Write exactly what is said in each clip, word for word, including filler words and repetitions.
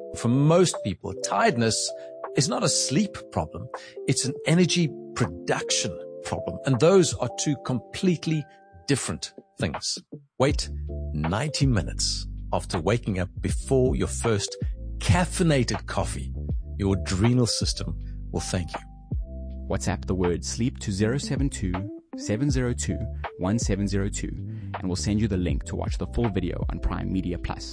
For most people, tiredness is not a sleep problem. It's an energy production problem. And those are two completely different things. Wait ninety minutes after waking up before your first caffeinated coffee. Your adrenal system will thank you. WhatsApp the word sleep to zero seven two, seven zero two, one seven zero two and we'll send you the link to watch the full video on Prime Media Plus.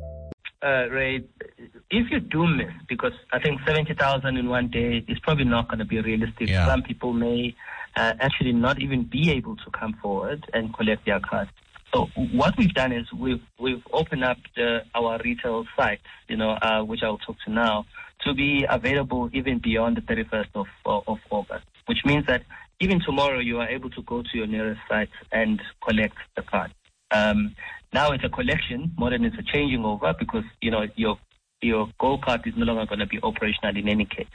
Uh, Ray, if you do miss, because I think seventy thousand in one day is probably not going to be realistic. Yeah. Some people may uh, actually not even be able to come forward and collect their cards. So what we've done is we've we've opened up the, our retail sites, you know, uh, which I'll talk to now, to be available even beyond the thirty-first of of August, which means that even tomorrow you are able to go to your nearest site and collect the card. Um, now it's a collection more than it's a changing over, because you know your your Gold Card is no longer going to be operational in any case.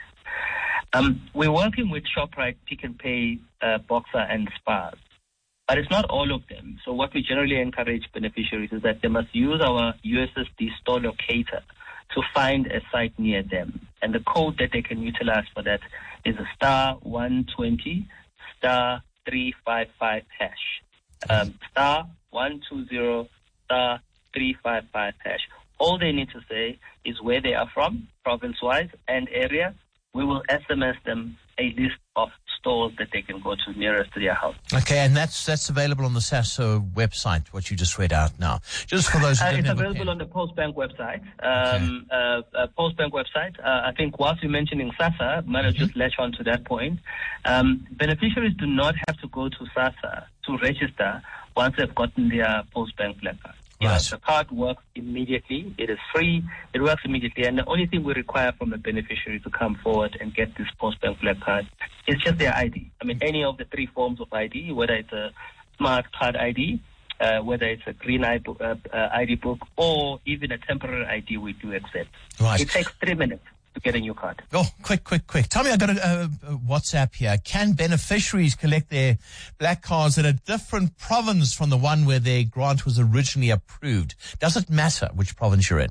Um, we're working with ShopRite, Pick n Pay, uh, Boxer, and Spars. But it's not all of them. So what we generally encourage beneficiaries is that they must use our U S S D store locator to find a site near them. And the code that they can utilize for that is a star one twenty, star three five five hash. Um, star one two zero, star three five five hash. All they need to say is where they are from, province-wise and area. We will S M S them a list of stores that they can go to nearest to their house. Okay, and that's that's available on the SASO website, what you just read out now. Just for those who uh, didn't It's have a available pen. on the Postbank website. Um, okay. uh, uh, Postbank website. Uh, I think whilst you're mentioning SASA, might have mm-hmm. just latch on to that point. Um, beneficiaries do not have to go to SASA to register once they've gotten their Postbank Black Card. You Right. know, the card works immediately. It is free. It works immediately. And the only thing we require from a beneficiary to come forward and get this Postbank Black Card is just their I D. I mean, any of the three forms of I D, whether it's a smart card I D, uh, whether it's a green I D, uh, uh, I D book, or even a temporary I D, we do accept. Right. It takes three minutes to get a new card. Oh, quick, quick, quick. Tommy, I got a, a, a WhatsApp here. Can beneficiaries collect their black cards in a different province from the one where their grant was originally approved? Does it matter which province you're in?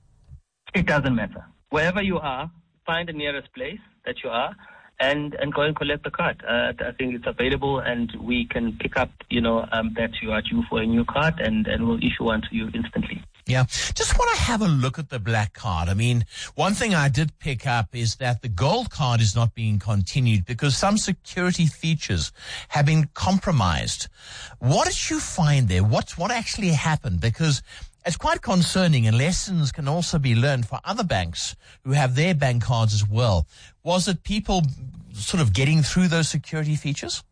It doesn't matter. Wherever you are, find the nearest place that you are and, and go and collect the card. Uh, I think it's available, and we can pick up, you know, um, that you are due for a new card, and, and we'll issue one to you instantly. Yeah. Just want to have a look at the black card. I mean, one thing I did pick up is that the gold card is not being continued because some security features have been compromised. What did you find there? What, what actually happened? Because it's quite concerning, and lessons can also be learned for other banks who have their bank cards as well. Was it people sort of getting through those security features?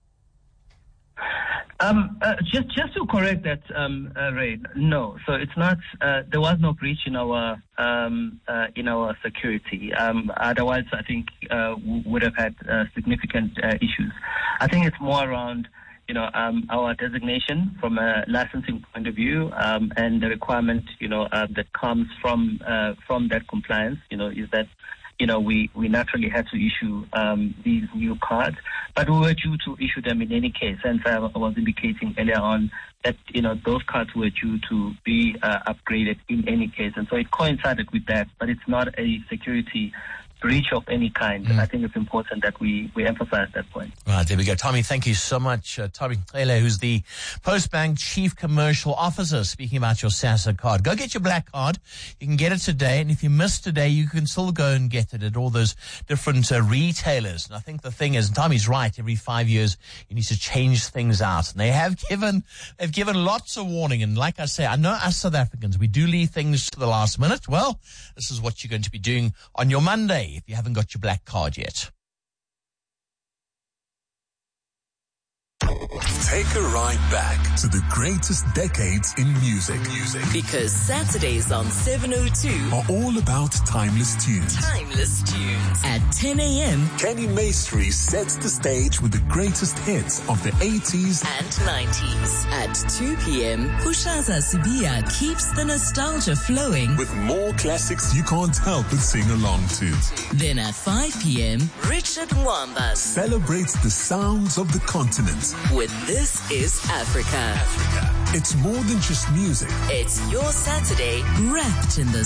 Um, uh, just just to correct that, um, uh, Ray, no. So it's not. Uh, there was no breach in our um, uh, in our security. Um, otherwise, I think uh, we would have had uh, significant uh, issues. I think it's more around, you know, um, our designation from a licensing point of view, um, and the requirement, you know, uh, that comes from uh, from that compliance. You know, is that, you know, we, we naturally had to issue um, these new cards, but we were due to issue them in any case. And I was indicating earlier on that, you know, those cards were due to be uh, upgraded in any case. And so it coincided with that, but it's not a security breach of any kind. Mm. I think it's important that we, we emphasize that point. Right, there we go. Tommy, thank you so much. Uh, Tommy Cele, who's the Postbank Chief Commercial Officer, speaking about your SASA card. Go get your black card. You can get it today, and if you miss today, you can still go and get it at all those different uh, retailers. And I think the thing is, and Tommy's right, every five years you need to change things out. And they have given, they've given lots of warning. And like I say, I know us South Africans, we do leave things to the last minute. Well, this is what you're going to be doing on your Monday if you haven't got your black card yet. Take a ride back to the greatest decades in music. Music. Because Saturdays on seven oh two are all about timeless tunes. Timeless tunes. At ten a.m. Kenny Maestri sets the stage with the greatest hits of the eighties and nineties. At two p.m. Kushaza Sibia keeps the nostalgia flowing with more classics you can't help but sing along to. Then at five p.m. Richard Mwamba celebrates the sounds of the continent with This Is Africa. Africa. It's more than just music. It's your Saturday wrapped in the